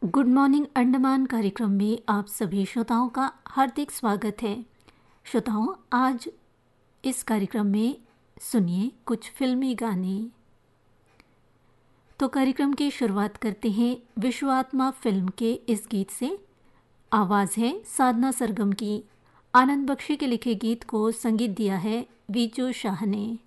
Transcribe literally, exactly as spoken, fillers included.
Good morning Andaman कार्यक्रम में आप सभी श्रोताओं का हार्दिक स्वागत है। श्रोताओं, आज इस कार्यक्रम में सुनिए कुछ फिल्मी गाने। तो कार्यक्रम की शुरुआत करते हैं विश्वात्मा फिल्म के इस गीत से। आवाज़ है साधना सरगम की। आनंद बख्शी के लिखे गीत को संगीत दिया है वीजू शाह ने।